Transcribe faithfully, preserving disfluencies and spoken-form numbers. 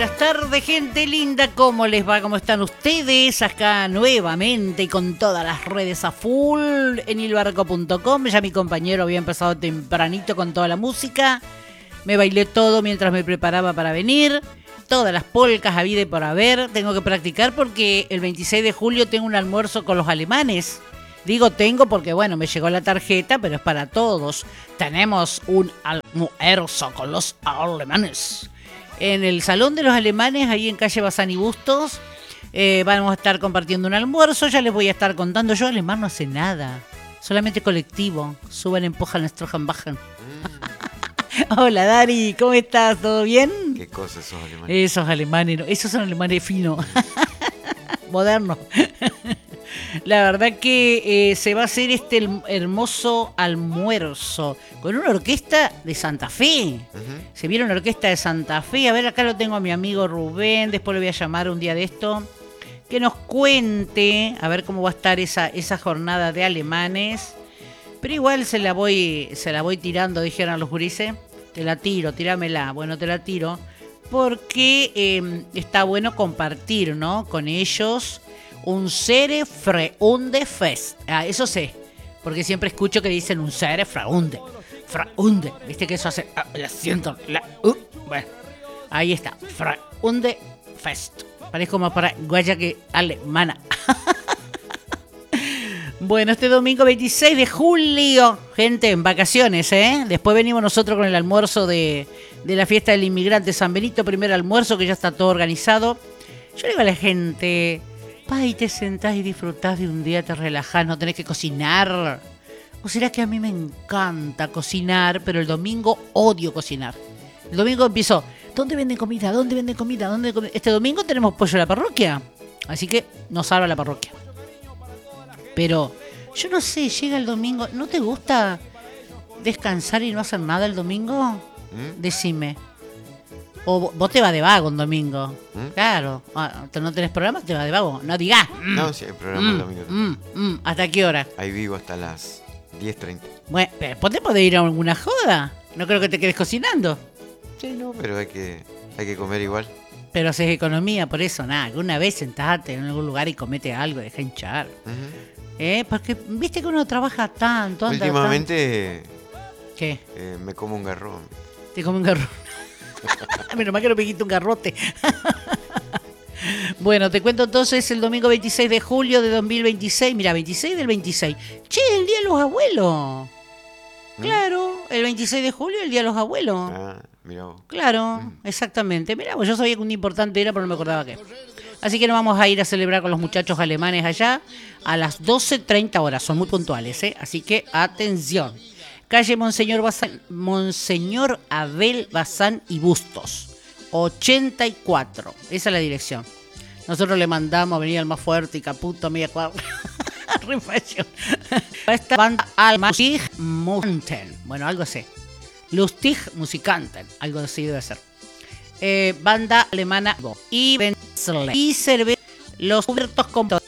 Buenas tardes, gente linda, ¿cómo les va? ¿Cómo están ustedes? Acá nuevamente y con todas las redes a full en il barco punto com. Ya mi compañero había empezado tempranito con toda la música. Me bailé todo mientras me preparaba para venir. Todas las polcas habida y por haber. Tengo que practicar porque el veintiséis de julio tengo un almuerzo con los alemanes. Digo tengo porque, bueno, me llegó la tarjeta, pero es para todos. Tenemos un almuerzo con los alemanes. En el Salón de los Alemanes, ahí en calle Bazán y Bustos, eh, vamos a estar compartiendo un almuerzo. Ya les voy a estar contando. Yo alemán no sé nada, solamente colectivo. Suben, empujan, estrojan, bajan. Mm. Hola Dari, ¿cómo estás? ¿Todo bien? ¿Qué cosas esos alemanes? Esos alemanes, no, esos son alemanes finos, modernos. La verdad que eh, se va a hacer este hermoso almuerzo con una orquesta de Santa Fe. Uh-huh. Se viene una orquesta de Santa Fe. A ver, acá lo tengo a mi amigo Rubén. Después le voy a llamar un día de esto. Que nos cuente a ver cómo va a estar esa, esa jornada de alemanes. Pero igual se la voy, se la voy tirando, dijeron los gurises. Te la tiro, tíramela. Bueno, te la tiro. Porque eh, está bueno compartir, ¿no? Con ellos. Un Sere Freunde Fest. Ah, eso sé. Porque siempre escucho que dicen un Sere Freunde. Freunde. ¿Viste que eso hace? Ah, la siento. La, uh, bueno. Ahí está. Freunde Fest. Parece como para guaya que alemana. Bueno, este domingo veintiséis de julio. Gente, en vacaciones, ¿eh? Después venimos nosotros con el almuerzo de, de la fiesta del inmigrante San Benito. Primer almuerzo que ya está todo organizado. Yo le digo a la gente... Y te sentás y disfrutás de un día, te relajás, no tenés que cocinar. ¿O será que a mí me encanta cocinar, pero el domingo odio cocinar? El domingo empiezo, ¿dónde venden comida? ¿Dónde venden comida? ¿Dónde venden comida? Este domingo tenemos pollo en la parroquia, así que nos salva la parroquia. Pero yo no sé, llega el domingo, ¿no te gusta descansar y no hacer nada el domingo? ¿Mm? Decime. O vos te vas de vago un domingo. ¿Mm? Claro. Ah, ¿no tenés programa? Te vas de vago. No digas. Mm, no, sí, hay programa mm, el domingo. Mm, mm. ¿Hasta qué hora? Ahí vivo hasta las diez treinta. Bueno, pero ¿vos te podés ir a alguna joda? No creo que te quedes cocinando. Sí, no, pero hay que, hay que comer igual. Pero haces economía, por eso, nada. Alguna vez sentate en algún lugar y comete algo, deja hinchar. Uh-huh. ¿Eh? Porque viste que uno trabaja tanto. Anda Últimamente... Tan... ¿Qué? Eh, me como un garrón. Te come un garrón. Menos mal que no me quito un garrote. Bueno, te cuento entonces el domingo veintiséis de julio de dos mil veintiséis. Mira, veintiséis del veintiséis. Che, el Día de los Abuelos. ¿Mm? Claro, el veintiséis de julio, el Día de los Abuelos. Ah, mira vos. Claro, mm. exactamente. Mira, pues yo sabía que un importante era, pero no me acordaba qué. Así que nos vamos a ir a celebrar con los muchachos alemanes allá a las doce treinta horas. Son muy puntuales, ¿eh? Así que atención. Calle Monseñor Bazán, Monseñor Abel Bazán y Bustos, ochenta y cuatro. Esa es la dirección. Nosotros le mandamos a venir al más fuerte y Caputo a media cuadra. Refacción. Esta banda Lustig Musikanten. Bueno, algo así. Lustig Musikanten. Algo así debe ser. Eh, banda alemana. Y Benzle. Y cerveza. Los cubiertos con